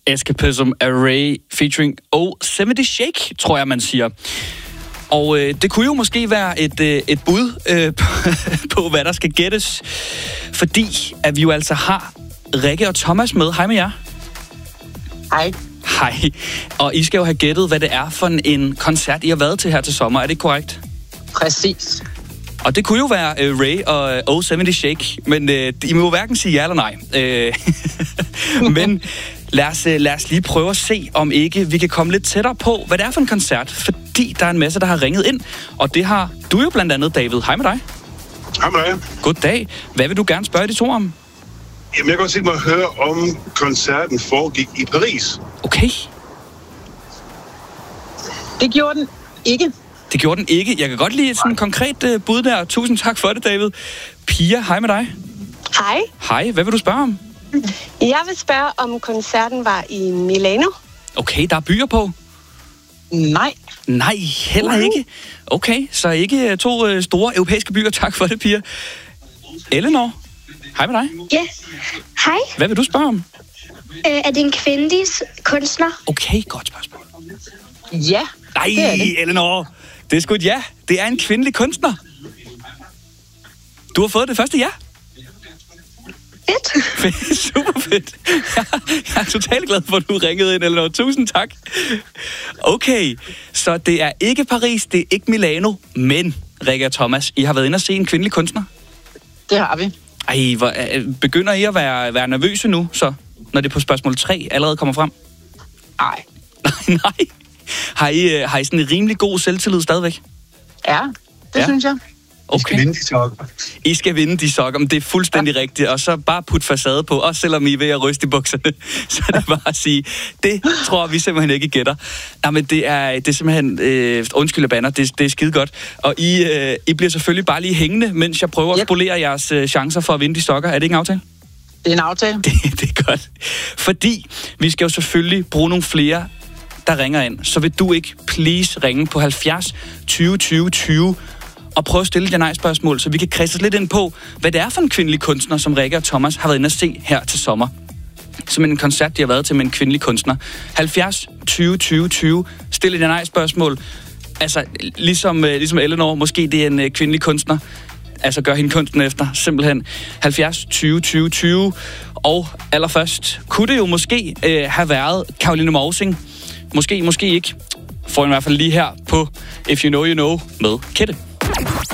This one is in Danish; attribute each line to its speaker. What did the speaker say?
Speaker 1: Escapism Array featuring 70 Shake, tror jeg, man siger. Og det kunne jo måske være et bud på, hvad der skal gættes. Fordi at vi jo altså har Rikke og Thomas med. Hej med jer.
Speaker 2: Hej.
Speaker 1: Hej. Og I skal jo have gættet, hvad det er for en koncert, I har været til her til sommer. Er det korrekt?
Speaker 2: Præcis.
Speaker 1: Og det kunne jo være Ray og 70 Shake, men I må jo hverken sige ja eller nej. Men lad os lige prøve at se, om ikke vi kan komme lidt tættere på, hvad det er for en koncert, fordi der er en masse, der har ringet ind, og det har du jo blandt andet, David. Hej med dig.
Speaker 3: Hej med dig.
Speaker 1: Goddag. Hvad vil du gerne spørge de to om?
Speaker 3: Jamen, jeg kan godt tænke mig at høre, om koncerten foregik i Paris.
Speaker 1: Okay.
Speaker 2: Det gjorde den ikke.
Speaker 1: Det gjorde den ikke. Jeg kan godt lide sådan en konkret bud der. Tusind tak for det, David. Pia, hej med dig.
Speaker 4: Hej.
Speaker 1: Hej, hvad vil du spørge om?
Speaker 4: Jeg vil spørge, om koncerten var i Milano.
Speaker 1: Okay, der er byer på.
Speaker 2: Nej.
Speaker 1: Nej, heller ikke. Okay, så ikke to store europæiske byer. Tak for det, Pia. Eleanor, hej med dig.
Speaker 5: Ja, hej.
Speaker 1: Hvad vil du spørge om?
Speaker 5: Er det en kvindelig kunstner?
Speaker 1: Okay, godt spørgsmål.
Speaker 2: Ja,
Speaker 1: Nej,
Speaker 2: det er det.
Speaker 1: Eleanor. Det er sgu et ja. Det er en kvindelig kunstner. Du har fået det første ja.
Speaker 5: Fedt.
Speaker 1: Super fedt. Jeg er totalt glad for, at du ringede ind, Eleanor. Tusind tak. Okay, så det er ikke Paris, det er ikke Milano, men Rikke og Thomas, I har været inde og se en kvindelig kunstner.
Speaker 2: Det har vi.
Speaker 1: Ej, begynder I at være nervøse nu, så, når det på spørgsmål 3 allerede kommer frem?
Speaker 2: Nej.
Speaker 1: Nej. Har I sådan en rimelig god selvtillid stadigvæk?
Speaker 2: Ja, det synes jeg.
Speaker 1: Okay. I skal vinde de sokker, men det er fuldstændig rigtigt. Og så bare put facade på, også selvom I er ved at ryste i bukserne. Så det er bare at sige, det tror vi simpelthen ikke gætter. Nej, men det er simpelthen, undskyld bander, det er skide godt. Og I bliver selvfølgelig bare lige hængende, mens jeg prøver at spolere jeres chancer for at vinde de sokker. Er det ikke en aftale?
Speaker 2: Det er en aftale.
Speaker 1: Det er godt. Fordi vi skal jo selvfølgelig bruge nogle flere, der ringer ind. Så vil du ikke please ringe på 70 20 20 20 og prøve at stille et ja-nej-spørgsmål, så vi kan kredse lidt ind på, hvad det er for en kvindelig kunstner, som Rikke og Thomas har været inde at se her til sommer. Som en koncert, de har været til med en kvindelig kunstner. 70 20 20 20. Stil et ja-nej-spørgsmål. Altså, ligesom Eleanor, måske det er en kvindelig kunstner. Altså, gør hende kunsten efter, simpelthen. 70 20 20 20. Og allerførst, kunne det jo måske have været Caroline Mousing. Måske ikke. Får i hvert fald lige her på If You Know, You Know med Kette.